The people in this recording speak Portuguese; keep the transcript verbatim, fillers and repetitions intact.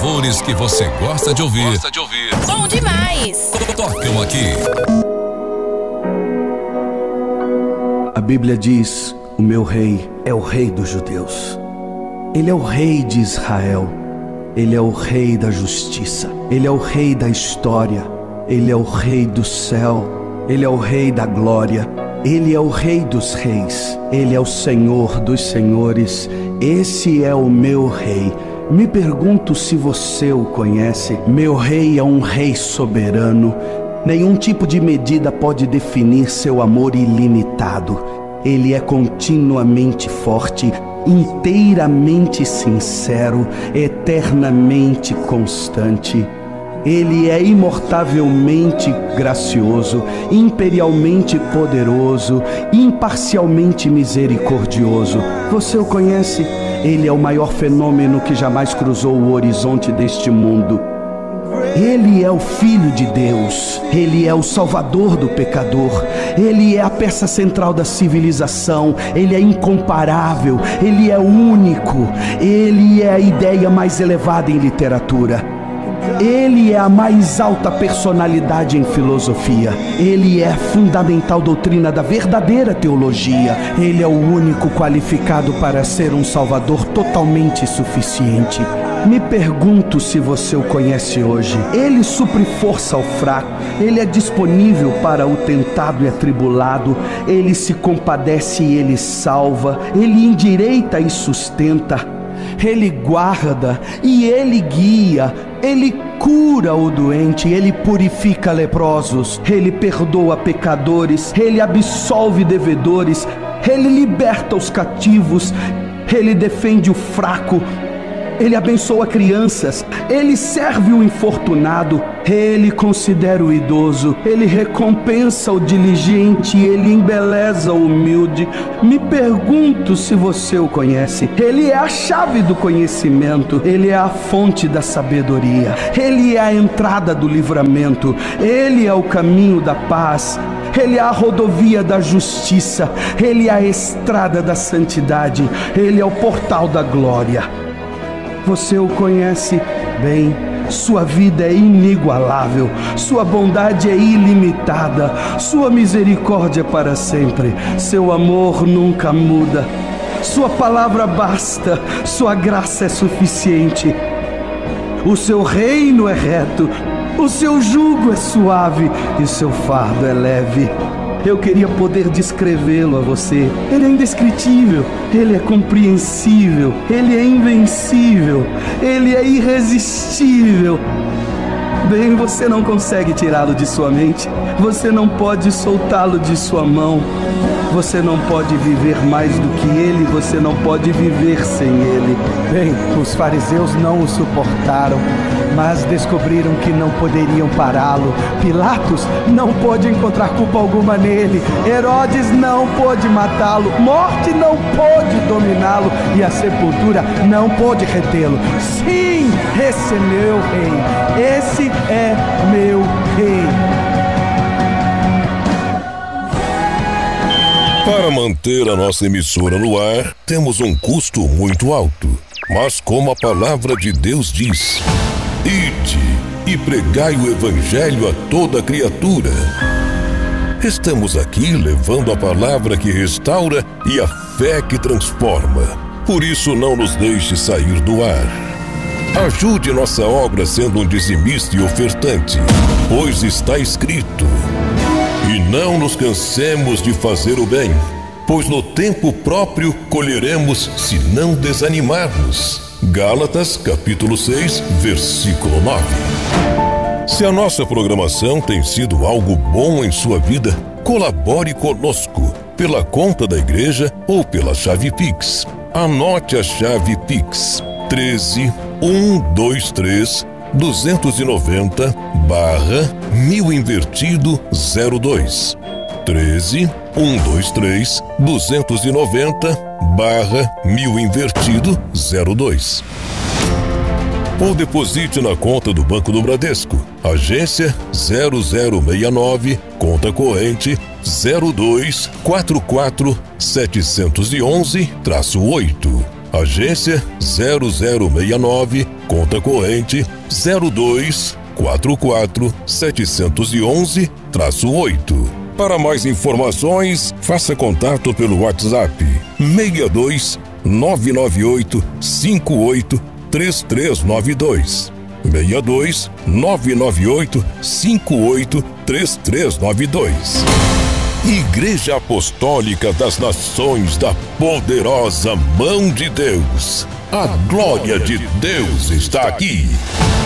louvores que você gosta de ouvir. Gosta de ouvir. Bom demais! Tocam aqui. A Bíblia diz: o meu rei é o rei dos judeus. Ele é o rei de Israel. Ele é o rei da justiça. Ele é o rei da história. Ele é o rei do céu. Ele é o rei da glória. Ele é o rei dos reis. Ele é o Senhor dos senhores. Esse é o meu rei. Me pergunto se você o conhece. Meu rei é um rei soberano. Nenhum tipo de medida pode definir seu amor ilimitado. Ele é continuamente forte, inteiramente sincero, eternamente constante. Ele é imortavelmente gracioso, imperialmente poderoso, imparcialmente misericordioso. Você o conhece? Ele é o maior fenômeno que jamais cruzou o horizonte deste mundo. Ele é o Filho de Deus. Ele é o Salvador do pecador. Ele é a peça central da civilização. Ele é incomparável. Ele é único. Ele é a ideia mais elevada em literatura. Ele é a mais alta personalidade em filosofia. Ele é a fundamental doutrina da verdadeira teologia. Ele é o único qualificado para ser um salvador totalmente suficiente. Me pergunto se você o conhece hoje. Ele supre força ao fraco. Ele é disponível para o tentado e atribulado. Ele se compadece e ele salva. Ele endireita e sustenta. Ele guarda e ele guia. Ele cura o doente, ele purifica leprosos, ele perdoa pecadores, ele absolve devedores, ele liberta os cativos, ele defende o fraco, ele abençoa crianças, ele serve o infortunado, ele considera o idoso, ele recompensa o diligente, ele embeleza o humilde. Me pergunto se você o conhece. Ele é a chave do conhecimento, ele é a fonte da sabedoria, ele é a entrada do livramento, ele é o caminho da paz, ele é a rodovia da justiça, ele é a estrada da santidade, ele é o portal da glória. Você o conhece bem. Sua vida é inigualável, sua bondade é ilimitada, sua misericórdia é para sempre, seu amor nunca muda, sua palavra basta, sua graça é suficiente. O seu reino é reto, o seu jugo é suave e seu fardo é leve. Eu queria poder descrevê-lo a você. Ele é indescritível, ele é compreensível, ele é invencível, ele é irresistível. Bem, você não consegue tirá-lo de sua mente, você não pode soltá-lo de sua mão. Você não pode viver mais do que ele, você não pode viver sem ele. Bem, os fariseus não o suportaram, mas descobriram que não poderiam pará-lo. Pilatos não pôde encontrar culpa alguma nele. Herodes não pôde matá-lo. Morte não pôde dominá-lo. E a sepultura não pôde retê-lo. Sim, esse é meu rei. Esse é meu rei. Para manter a nossa emissora no ar, temos um custo muito alto. Mas como a palavra de Deus diz: ide e pregai o evangelho a toda criatura. Estamos aqui levando a palavra que restaura e a fé que transforma. Por isso não nos deixe sair do ar. Ajude nossa obra sendo um dizimista e ofertante, pois está escrito: e não nos cansemos de fazer o bem, pois no tempo próprio colheremos se não desanimarmos. Gálatas capítulo seis, versículo nove. Se a nossa programação tem sido algo bom em sua vida, colabore conosco pela conta da igreja ou pela chave Pix. Anote a chave Pix: treze, cento e vinte e três, duzentos e noventa, barra mil invertido zero dois. treze, cento e vinte e três, duzentos e noventa, barra mil invertido zero dois. Ou deposite na conta do Banco do Bradesco, agência zero zero seis nove, conta corrente zero dois quatro quatro sete um um oito. Agência zero zero seis nove, conta corrente zero dois quatro quatro sete um um oito. Para mais informações, faça contato pelo WhatsApp seis dois nove nove oito cinco oito três três nove dois. seis dois nove nove oito cinco oito três três nove dois. Igreja Apostólica das Nações da Poderosa Mão de Deus. A glória de Deus está aqui.